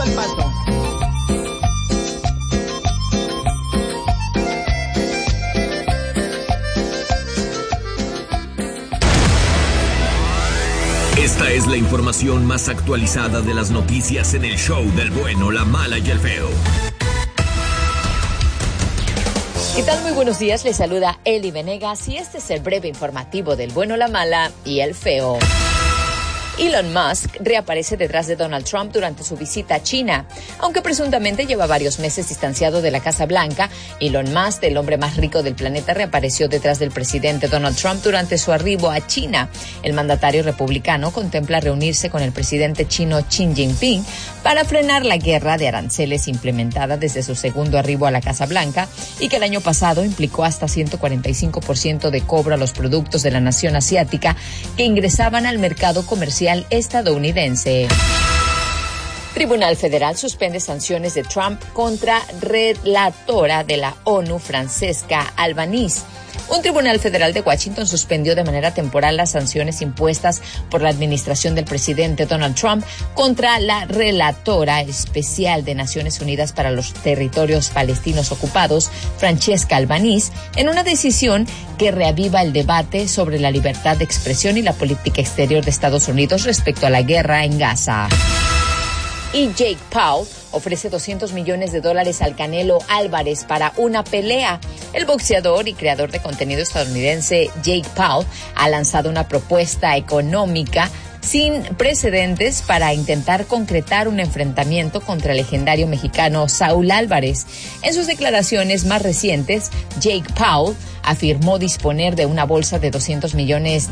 El Paso. Esta es la información más actualizada de las noticias en el show del bueno, la mala y el feo. ¿Qué tal? Muy buenos días, les saluda Eli Venegas y este es el breve informativo del bueno, la mala y el feo. Elon Musk reaparece detrás de Donald Trump durante su visita a China. Aunque presuntamente lleva varios meses distanciado de la Casa Blanca, Elon Musk, el hombre más rico del planeta, reapareció detrás del presidente Donald Trump durante su arribo a China. El mandatario republicano contempla reunirse con el presidente chino Xi Jinping para frenar la guerra de aranceles implementada desde su segundo arribo a la Casa Blanca y que el año pasado implicó hasta 145% de cobro a los productos de la nación asiática que ingresaban al mercado comercial estadounidense. Tribunal Federal suspende sanciones de Trump contra relatora de la ONU, Francesca Albanese. Un tribunal federal de Washington suspendió de manera temporal las sanciones impuestas por la administración del presidente Donald Trump contra la relatora especial de Naciones Unidas para los territorios palestinos ocupados, Francesca Albanese, en una decisión que reaviva el debate sobre la libertad de expresión y la política exterior de Estados Unidos respecto a la guerra en Gaza. Y Jake Paul ofrece $200 millones al Canelo Álvarez para una pelea. El boxeador y creador de contenido estadounidense Jake Paul ha lanzado una propuesta económica sin precedentes para intentar concretar un enfrentamiento contra el legendario mexicano Saúl Álvarez. En sus declaraciones más recientes, Jake Paul afirmó disponer de una bolsa de $200 millones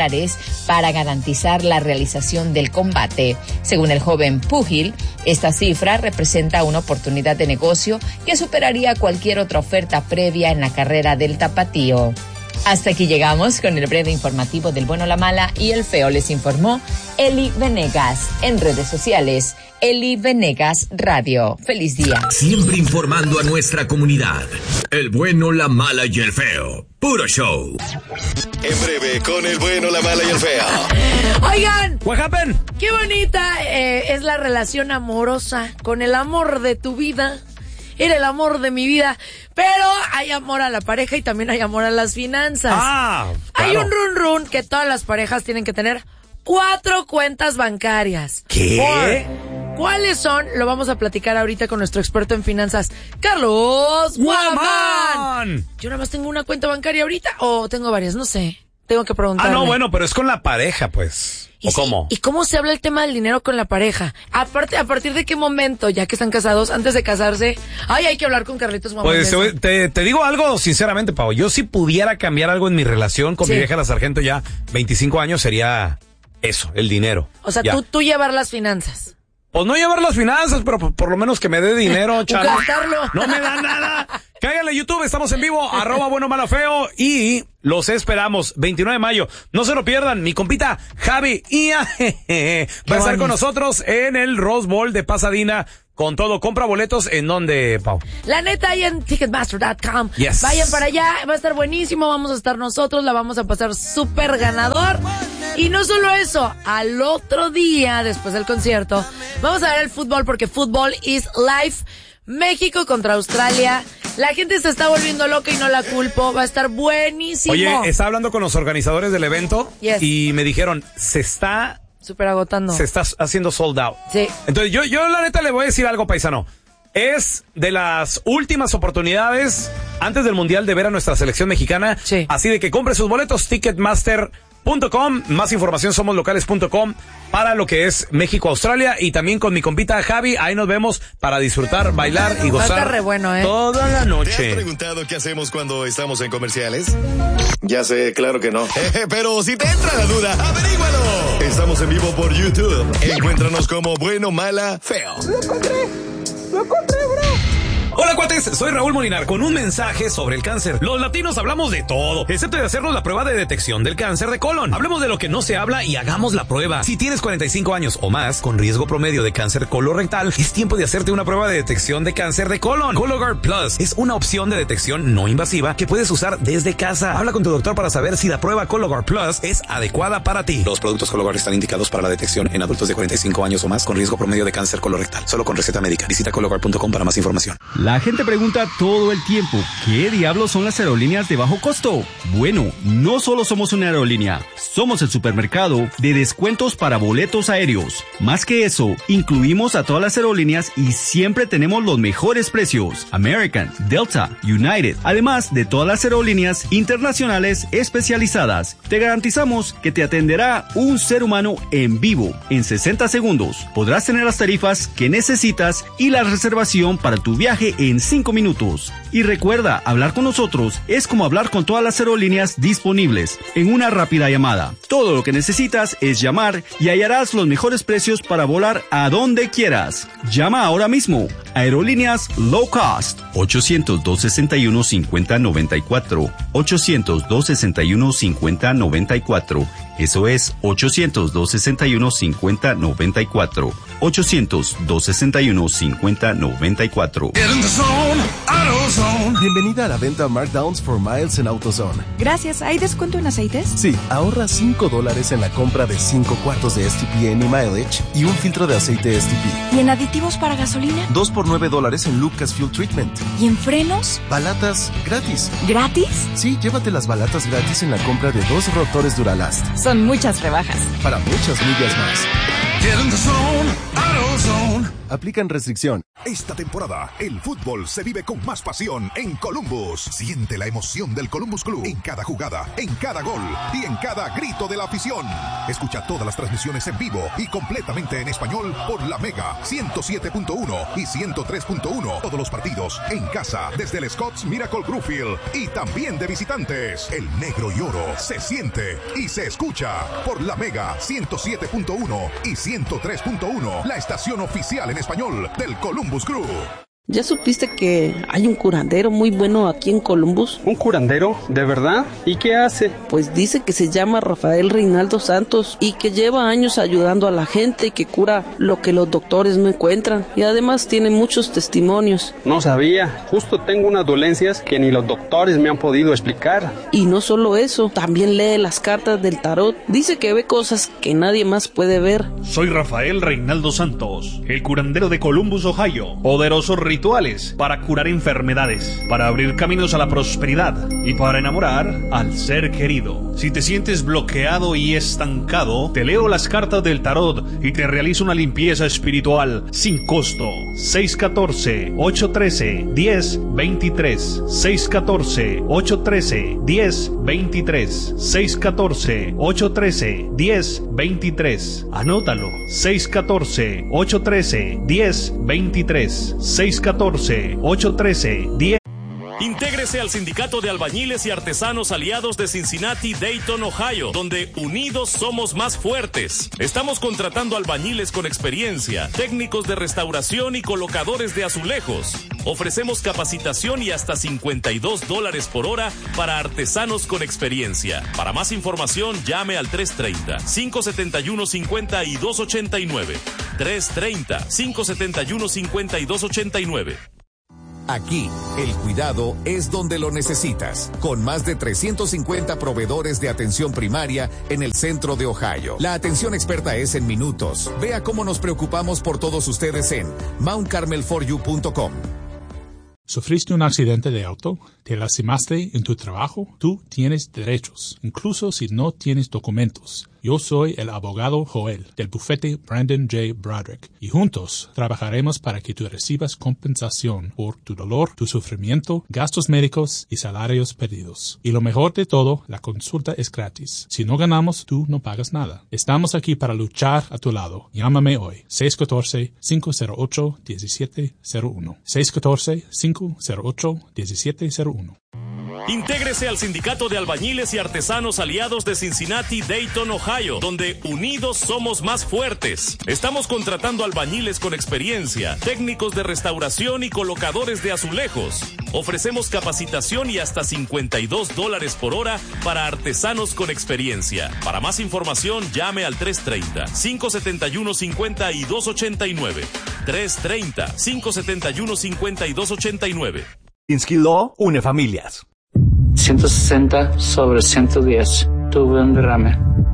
para garantizar la realización del combate. Según el joven púgil, esta cifra representa una oportunidad de negocio que superaría cualquier otra oferta previa en la carrera del tapatío. Hasta aquí llegamos con el breve informativo del bueno, la mala y el feo. Les informó Eli Venegas. En redes sociales, Eli Venegas Radio. Feliz día. Siempre informando a nuestra comunidad. El bueno, la mala y el feo. Puro show. En breve, con el bueno, la mala y el feo. Oigan, What happened? qué bonita es la relación amorosa con el amor de tu vida. Era el amor de mi vida. Pero hay amor a la pareja y también hay amor a las finanzas. Claro. Hay un run que todas las parejas tienen que tener 4 cuentas bancarias. ¿Qué? ¿Cuáles son? Lo vamos a platicar ahorita con nuestro experto en finanzas, Carlos Guamán. Yo nada más tengo una cuenta bancaria ahorita o tengo varias, no sé. Tengo que preguntarle. No, bueno, pero es con la pareja, pues. ¿O cómo? ¿Y cómo se habla el tema del dinero con la pareja? Aparte, ¿a partir de qué momento, ya que están casados, antes de casarse? Hay que hablar con Carlitos Guamán. Pues te digo algo sinceramente, Pau. Yo si pudiera cambiar algo en mi relación con mi vieja la sargento ya 25 años sería eso, el dinero. O sea, tú llevar las finanzas. Pues no llevar las finanzas, pero por lo menos que me dé dinero, chale. Gastarlo. No me da nada. Cáiganle a YouTube, estamos en vivo, @bueno, malo, feo, y los esperamos, 29 de mayo. No se lo pierdan, mi compita Javi va a estar con nosotros en el Rose Bowl de Pasadena. Con todo, compra boletos, ¿en dónde, Pau? La neta, ahí en Ticketmaster.com. Yes. Vayan para allá, va a estar buenísimo, vamos a estar nosotros, la vamos a pasar súper ganador. Y no solo eso, al otro día, después del concierto, vamos a ver el fútbol, porque fútbol is life. México contra Australia. La gente se está volviendo loca y no la culpo, va a estar buenísimo. Oye, estaba hablando con los organizadores del evento y me dijeron, se está haciendo sold out. Sí. Entonces yo la neta le voy a decir algo, paisano. Es de las últimas oportunidades antes del Mundial de ver a nuestra selección mexicana. Sí. Así de que compre sus boletos, Ticketmaster.com, más información somoslocales.com para lo que es México-Australia, y también con mi compita Javi, ahí nos vemos para disfrutar, bailar y gozar. Va a estar re bueno, toda la noche. ¿Te has preguntado qué hacemos cuando estamos en comerciales? Ya sé, claro que no. Pero si te entra la duda, averígualo. Estamos en vivo por YouTube. Encuéntranos como Bueno, Mala, Feo. Lo encontré, bro. Hola cuates, soy Raúl Molinar con un mensaje sobre el cáncer. Los latinos hablamos de todo, excepto de hacernos la prueba de detección del cáncer de colon. Hablemos de lo que no se habla y hagamos la prueba. Si tienes 45 años o más, con riesgo promedio de cáncer colorectal, es tiempo de hacerte una prueba de detección de cáncer de colon. Cologuard Plus es una opción de detección no invasiva que puedes usar desde casa. Habla con tu doctor para saber si la prueba Cologuard Plus es adecuada para ti. Los productos Cologuard están indicados para la detección en adultos de 45 años o más con riesgo promedio de cáncer colorectal. Solo con receta médica. Visita Cologuard.com para más información. La gente pregunta todo el tiempo, ¿qué diablos son las aerolíneas de bajo costo? Bueno, no solo somos una aerolínea, somos el supermercado de descuentos para boletos aéreos. Más que eso, incluimos a todas las aerolíneas y siempre tenemos los mejores precios. American, Delta, United, además de todas las aerolíneas internacionales especializadas. Te garantizamos que te atenderá un ser humano en vivo en 60 segundos. Podrás tener las tarifas que necesitas y la reservación para tu viaje en 5 minutos. Y recuerda, hablar con nosotros es como hablar con todas las aerolíneas disponibles en una rápida llamada. Todo lo que necesitas es llamar y hallarás los mejores precios para volar a donde quieras. Llama ahora mismo. Aerolíneas Low Cost. 800-261-5094. 800-261-5094. Eso es 800-261-5094. 800-261-5094. Bienvenida a la venta Markdowns for Miles en AutoZone. Gracias. ¿Hay descuento en aceites? Sí, ahorra $5 en la compra de 5 cuartos de STP Any Mileage y un filtro de aceite STP. ¿Y en aditivos para gasolina? 2 por $9 en Lucas Fuel Treatment. ¿Y en frenos? Balatas gratis. ¿Gratis? Sí, llévate las balatas gratis en la compra de 2 rotores Duralast. Son muchas rebajas. Para muchas millas más. Get in the zone, AutoZone. Aplican restricción. Esta temporada, el fútbol se vive con más pasión en Columbus. Siente la emoción del Columbus Club en cada jugada, en cada gol y en cada grito de la afición. Escucha todas las transmisiones en vivo y completamente en español por la Mega 107.1 y 103.1. Todos los partidos en casa desde el Scott's Miracle Greenfield y también de visitantes. El negro y oro se siente y se escucha por la Mega 107.1 y 103.1. La estación oficial en español del Columbus Crew. ¿Ya supiste que hay un curandero muy bueno aquí en Columbus? ¿Un curandero? ¿De verdad? ¿Y qué hace? Pues dice que se llama Rafael Reinaldo Santos y que lleva años ayudando a la gente y que cura lo que los doctores no encuentran. Y además tiene muchos testimonios. No sabía. Justo tengo unas dolencias que ni los doctores me han podido explicar. Y no solo eso, también lee las cartas del tarot. Dice que ve cosas que nadie más puede ver. Soy Rafael Reinaldo Santos, el curandero de Columbus, Ohio. Poderoso rituales para curar enfermedades, para abrir caminos a la prosperidad y para enamorar al ser querido. Si te sientes bloqueado y estancado, te leo las cartas del tarot y te realizo una limpieza espiritual sin costo. 614-813-1023. 614-813-1023. 614-813-1023. Anótalo. 614-813-1023. 614-813-10. Intégrese al Sindicato de Albañiles y Artesanos Aliados de Cincinnati, Dayton, Ohio, donde unidos somos más fuertes. Estamos contratando albañiles con experiencia, técnicos de restauración y colocadores de azulejos. Ofrecemos capacitación y hasta $52 por hora para artesanos con experiencia. Para más información, llame al 330-571-5289. 330-571-5289. Aquí, el cuidado es donde lo necesitas, con más de 350 proveedores de atención primaria en el centro de Ohio. La atención experta es en minutos. Vea cómo nos preocupamos por todos ustedes en mountcarmel4u.com. ¿Sufriste un accidente de auto? ¿Te lastimaste en tu trabajo? Tú tienes derechos, incluso si no tienes documentos. Yo soy el abogado Joel, del bufete Brandon J. Broderick, y juntos trabajaremos para que tú recibas compensación por tu dolor, tu sufrimiento, gastos médicos y salarios perdidos. Y lo mejor de todo, la consulta es gratis. Si no ganamos, tú no pagas nada. Estamos aquí para luchar a tu lado. Llámame hoy, 614-508-1701. 614-508-1701. Intégrese al Sindicato de Albañiles y Artesanos Aliados de Cincinnati, Dayton, Ohio, donde unidos somos más fuertes. Estamos contratando albañiles con experiencia, técnicos de restauración y colocadores de azulejos. Ofrecemos capacitación y hasta $52 por hora para artesanos con experiencia. Para más información, llame al 330-571-5289. 330-571-5289. Pinsky Law une familias. 160/110. Tuve un derrame.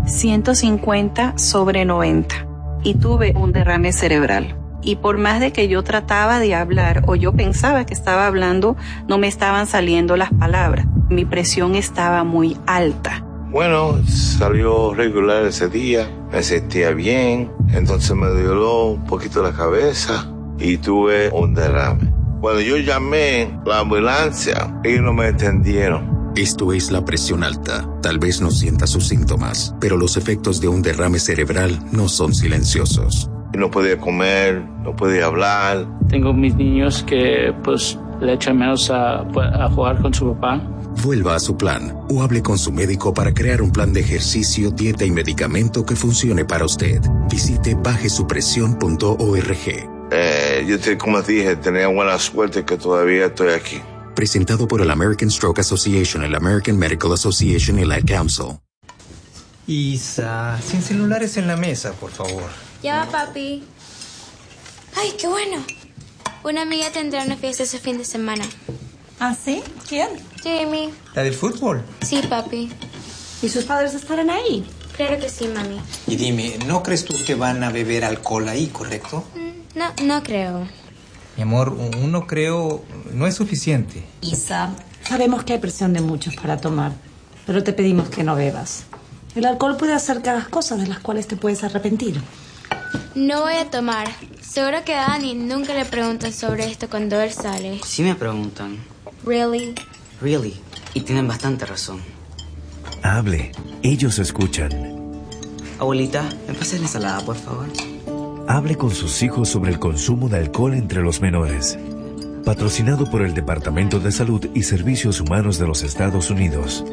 150/90. Y tuve un derrame cerebral. Y por más de que yo trataba de hablar o yo pensaba que estaba hablando, no me estaban saliendo las palabras. Mi presión estaba muy alta. Bueno, salió regular ese día, me sentía bien, entonces me doló un poquito la cabeza y tuve un derrame. Cuando yo llamé la ambulancia, ellos no me entendieron. Esto es la presión alta. Tal vez no sienta sus síntomas, pero los efectos de un derrame cerebral no son silenciosos. No podía comer, no podía hablar. Tengo mis niños que pues le echan menos a jugar con su papá. Vuelva a su plan o hable con su médico para crear un plan de ejercicio, dieta y medicamento que funcione para usted. Visite bajesupresión.org. Yo como dije, tenía buena suerte que todavía estoy aquí. Presentado por el American Stroke Association, el American Medical Association y el Ad Council. Isa, sin celulares en la mesa, por favor. Ya va, papi. Ay, qué bueno. Una amiga tendrá una fiesta ese fin de semana. ¿Ah, sí? ¿Quién? Jamie. ¿La del fútbol? Sí, papi. ¿Y sus padres estarán ahí? Claro que sí, mami. Y dime, ¿no crees tú que van a beber alcohol ahí, correcto? No creo. Mi amor, uno creo no es suficiente. Isa, sabemos que hay presión de muchos para tomar, pero te pedimos que no bebas. El alcohol puede hacer que hagas cosas de las cuales te puedes arrepentir. No voy a tomar. Seguro que a Dani nunca le preguntan sobre esto cuando él sale. Sí me preguntan. Really? Really. Y tienen bastante razón. Hable. Ellos escuchan. Abuelita, ¿me pasas la ensalada, por favor? Hable con sus hijos sobre el consumo de alcohol entre los menores. Patrocinado por el Departamento de Salud y Servicios Humanos de los Estados Unidos.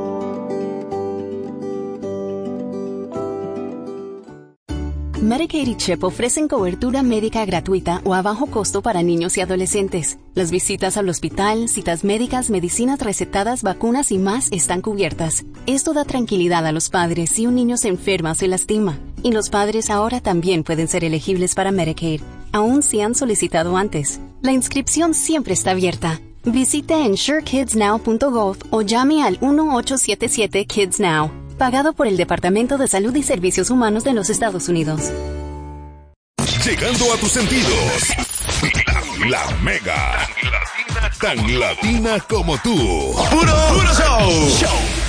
Medicaid y CHIP ofrecen cobertura médica gratuita o a bajo costo para niños y adolescentes. Las visitas al hospital, citas médicas, medicinas recetadas, vacunas y más están cubiertas. Esto da tranquilidad a los padres si un niño se enferma o se lastima. Y los padres ahora también pueden ser elegibles para Medicaid, aun si han solicitado antes. La inscripción siempre está abierta. Visite insurekidsnow.gov o llame al 1-877-KIDS-NOW. Pagado por el Departamento de Salud y Servicios Humanos de los Estados Unidos. Llegando a tus sentidos, la Mega. Tan latina como tú. ¡Puro show!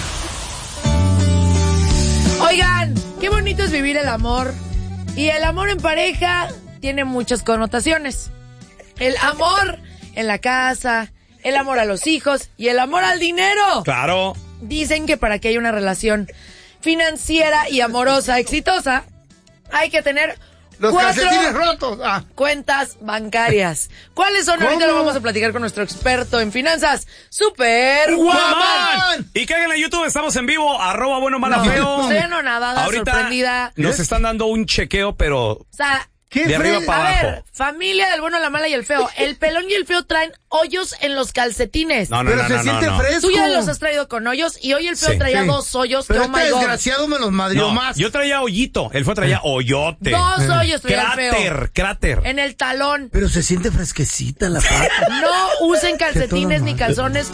Oigan, qué bonito es vivir el amor. Y el amor en pareja tiene muchas connotaciones. El amor en la casa, el amor a los hijos y el amor al dinero. Claro. Dicen que para que haya una relación financiera y amorosa exitosa, hay que tener los 4 calcetines rotos. Cuentas bancarias. ¿Cuáles son? ¿Cómo? Ahorita lo vamos a platicar con nuestro experto en finanzas, Superwoman. Y caigan en YouTube, estamos en vivo, @buenomalafeo. Estoy anonadada, ahorita sorprendida. Nos están dando un chequeo, pero o sea, de arriba para abajo. A ver, familia del bueno, la mala y el feo. El pelón y el feo traen hoyos en los calcetines. Pero se siente fresco. Tú ya los has traído con hoyos y hoy el feo traía 2 hoyos. Pero este desgraciado me los madrió más. Yo traía hoyito, el feo traía hoyote. 2 hoyos traía el feo. Cráter. En el talón. Pero se siente fresquecita la pata. No usen calcetines ni calzones